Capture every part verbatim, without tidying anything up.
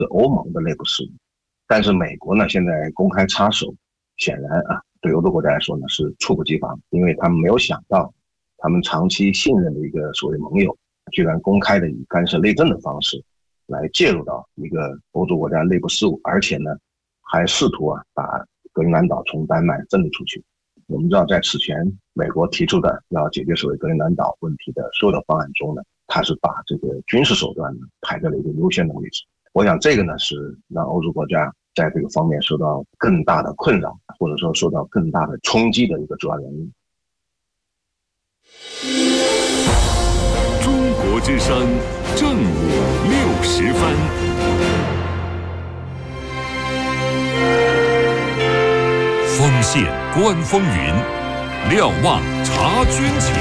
是欧盟的内部事务。但是美国呢，现在公开插手，显然啊，对欧洲国家来说呢是猝不及防，因为他们没有想到，他们长期信任的一个所谓盟友，居然公开的以干涉内政的方式来介入到一个欧洲国家内部事务，而且呢，还试图啊把格陵兰岛从丹麦挣出去。我们知道，在此前美国提出的要解决所谓格陵兰岛问题的所有的方案中呢，它是把这个军事手段呢排在了一个优先的位置。我想这个呢是让欧洲国家在这个方面受到更大的困扰，或者说受到更大的冲击的一个主要原因。 中国之声正午六时分，锋线观风云，瞭望察军情。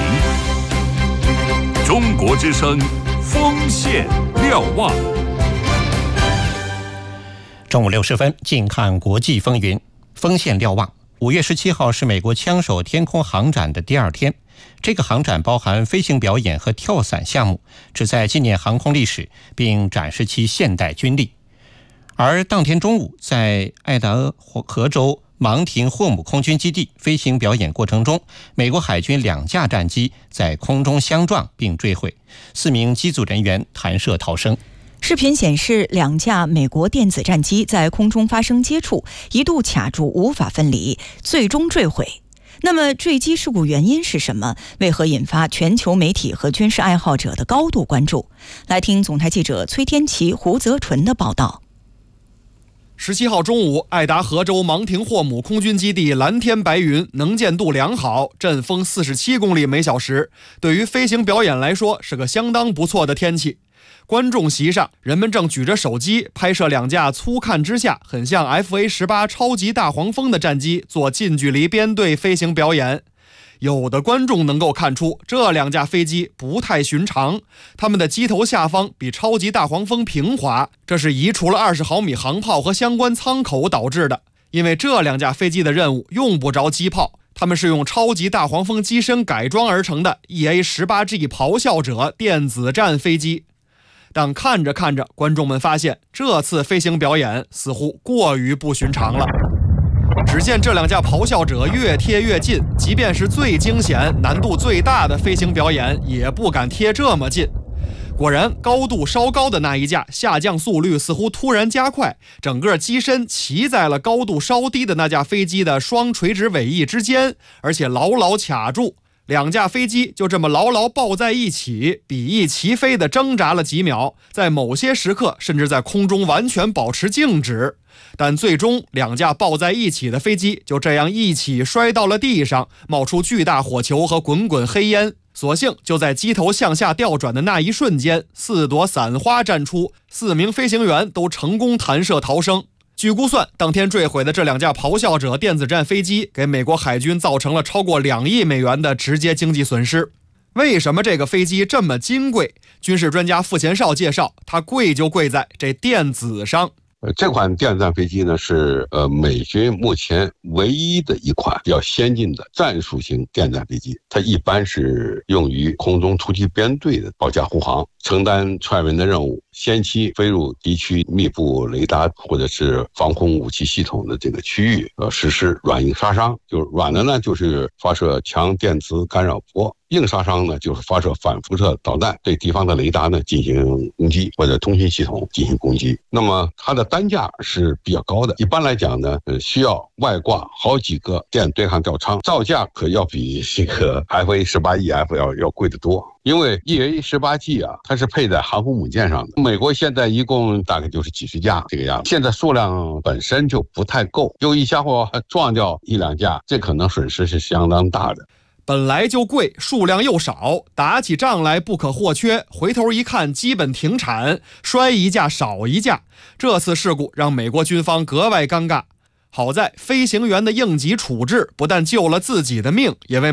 中国之声锋线瞭望。 中午六时分，近看国际风云，锋线瞭望。五月十七号是美国枪手天空航展的第二天，这个航展包含飞行表演和跳伞项目，旨在纪念航空历史，并展示其现代军力。而当天中午，在爱达荷州芒廷霍姆空军基地飞行表演过程中，美国海军两架战机在空中相撞并坠毁，四名机组人员弹射逃生。 视频显示，两架美国电子战机在空中发生接触，一度卡住无法分离，最终坠毁。那么坠机事故原因是什么？为何引发全球媒体和军事爱好者的高度关注？来听总台记者崔天琪、胡泽纯的报道。 十七号中午，爱达荷州芒廷霍姆空军基地蓝天白云，能见度良好，阵风四十七公里每小时，对于飞行表演来说是个相当不错的天气。观众席上，人们正举着手机拍摄两架粗看之下很像 F A 十八 超级大黄蜂的战机做近距离编队飞行表演。有的观众能够看出这两架飞机不太寻常，它们的机头下方比超级大黄蜂平滑，这是移除了二十毫米航炮和相关舱口导致的。因为这两架飞机的任务用不着机炮，它们是用超级大黄蜂机身改装而成的 E A 十八 G 咆哮者电子战飞机。但看着看着，观众们发现这次飞行表演似乎过于不寻常了。只见这两架咆哮者越贴越近，即便是最惊险、难度最大的飞行表演，也不敢贴这么近。果然，高度稍高的那一架下降速率似乎突然加快，整个机身骑在了高度稍低的那架飞机的双垂直尾翼之间，而且牢牢卡住。两架飞机就这么牢牢抱在一起，比翼齐飞地挣扎了几秒，在某些时刻甚至在空中完全保持静止。但最终，两架抱在一起的飞机就这样一起摔到了地上，冒出巨大火球和滚滚黑烟。所幸就在机头向下调转的那一瞬间，四朵伞花绽出，四名飞行员都成功弹射逃生。据估算，当天坠毁的这两架咆哮者电子战飞机给美国海军造成了超过两亿美元的直接经济损失。为什么这个飞机这么金贵？军事专家傅前绍介绍，它贵就贵在这电子上。 呃，这款电子战飞机呢是呃美军目前唯一的一款比较先进的战术型电子战飞机，它一般是用于空中突击编队的保驾护航，承担穿越的任务，先期飞入敌区密布雷达或者是防空武器系统的这个区域，呃，实施软硬杀伤。就是软的呢，就是发射强电磁干扰波。硬杀伤呢，就是发射反辐射导弹，对敌方的雷达呢进行攻击，或者通信系统进行攻击。那么它的单价是比较高的，一般来讲呢，呃，需要外挂好几个电对抗吊舱，造价可要比这个 F A 十八 E F 要要贵得多。因为 E A 十八 G 啊，它是配在航空母舰上的。美国现在一共大概就是几十架这个样子，现在数量本身就不太够，就一下伙撞掉一两架，这可能损失是相当大的。 本来就贵，数量又少，打起仗来不可或缺。回头一看，基本停产，摔一架少一架。这次事故让美国军方格外尴尬。好在飞行员的应急处置不但救了自己的命，也为